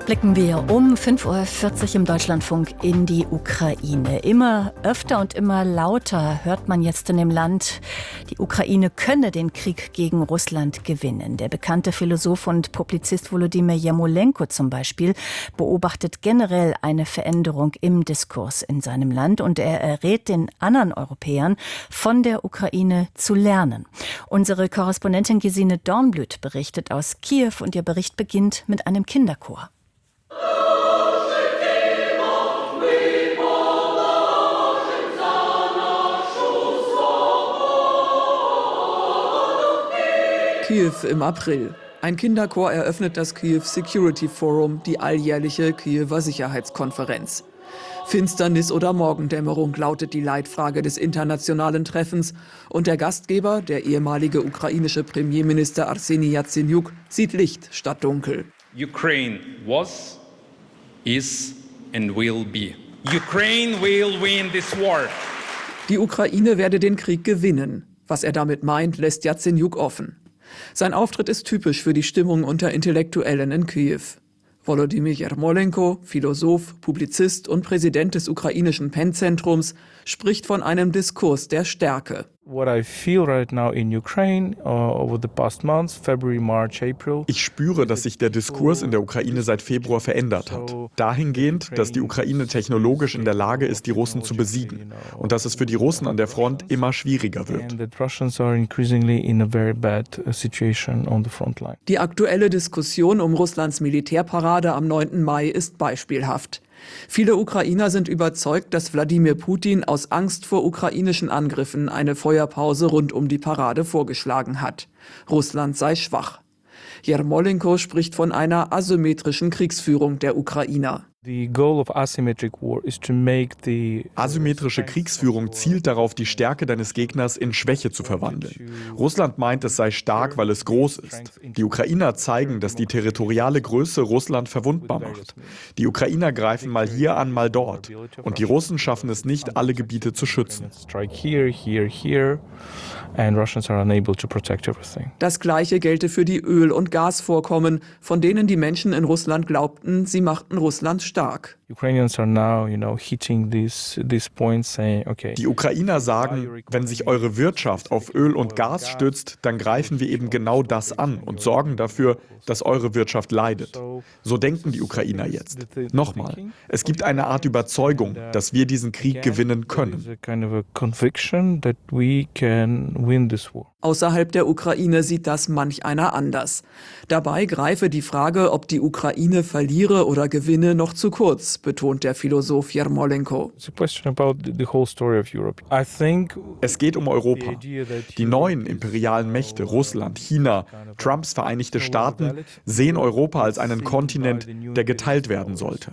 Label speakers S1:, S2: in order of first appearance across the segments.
S1: Blicken wir um 5:40 Uhr im Deutschlandfunk in die Ukraine. Immer öfter und immer lauter hört man jetzt in dem Land, die Ukraine könne den Krieg gegen Russland gewinnen. Der bekannte Philosoph und Publizist Volodymyr Jarmolenko zum Beispiel beobachtet generell eine Veränderung im Diskurs in seinem Land und er rät den anderen Europäern, von der Ukraine zu lernen. Unsere Korrespondentin Gesine Dornblüt berichtet aus Kiew und ihr Bericht beginnt mit einem Kinderchor.
S2: Kiew im April. Ein Kinderchor eröffnet das Kiew Security Forum, die alljährliche Kiewer Sicherheitskonferenz. Finsternis oder Morgendämmerung lautet die Leitfrage des internationalen Treffens. Und der Gastgeber, der ehemalige ukrainische Premierminister Arseni Jatsenjuk, sieht Licht statt Dunkel.
S3: Ukraine was, is and will be. Ukraine will win this war.
S2: Die Ukraine werde den Krieg gewinnen. Was er damit meint, lässt Jatsenjuk offen. Sein Auftritt ist typisch für die Stimmung unter Intellektuellen in Kiew. Volodymyr Jarmolenko, Philosoph, Publizist und Präsident des ukrainischen PEN-Zentrums, spricht von einem Diskurs der Stärke.
S4: Ich spüre, dass sich der Diskurs in der Ukraine seit Februar verändert hat. Dahingehend, dass die Ukraine technologisch in der Lage ist, die Russen zu besiegen. Und dass es für die Russen an der Front immer schwieriger wird.
S2: Die aktuelle Diskussion um Russlands Militärparade am 9. Mai ist beispielhaft. Viele Ukrainer sind überzeugt, dass Wladimir Putin aus Angst vor ukrainischen Angriffen eine Feuerpause rund um die Parade vorgeschlagen hat. Russland sei schwach. Jarmolenko spricht von einer asymmetrischen Kriegsführung der Ukrainer.
S4: Asymmetrische Kriegsführung zielt darauf, die Stärke deines Gegners in Schwäche zu verwandeln. Russland meint, es sei stark, weil es groß ist. Die Ukrainer zeigen, dass die territoriale Größe Russland verwundbar macht. Die Ukrainer greifen mal hier an, mal dort. Und die Russen schaffen es nicht, alle Gebiete zu schützen.
S2: Das Gleiche gelte für die Öl- und Gasvorkommen, von denen die Menschen in Russland glaubten, sie machten Russland stark.
S4: Die Ukrainer sagen, wenn sich eure Wirtschaft auf Öl und Gas stützt, dann greifen wir eben genau das an und sorgen dafür, dass eure Wirtschaft leidet. So denken die Ukrainer jetzt. Nochmal, es gibt eine Art Überzeugung, dass wir diesen Krieg gewinnen können.
S2: Außerhalb der Ukraine sieht das manch einer anders. Dabei greife die Frage, ob die Ukraine verliere oder gewinne, noch zu kurz, betont der Philosoph Jarmolenko.
S4: Es geht um Europa. Die neuen imperialen Mächte, Russland, China, Trumps Vereinigte Staaten, sehen Europa als einen Kontinent, der geteilt werden sollte.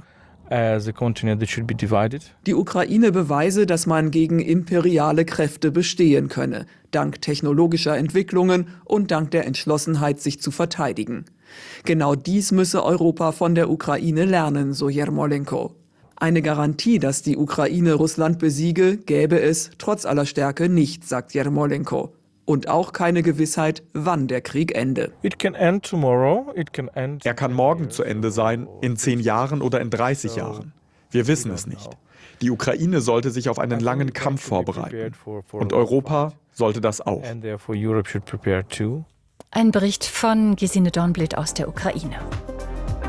S2: Die Ukraine beweise, dass man gegen imperiale Kräfte bestehen könne, dank technologischer Entwicklungen und dank der Entschlossenheit, sich zu verteidigen. Genau dies müsse Europa von der Ukraine lernen, so Jarmolenko. Eine Garantie, dass die Ukraine Russland besiege, gäbe es trotz aller Stärke nicht, sagt Jarmolenko. Und auch keine Gewissheit, wann der Krieg ende.
S4: Er kann morgen zu Ende sein, in 10 Jahren oder in 30 Jahren. Wir wissen es nicht. Die Ukraine sollte sich auf einen langen Kampf vorbereiten. Und Europa sollte das auch.
S1: Ein Bericht von Gesine Dornblüt aus der Ukraine.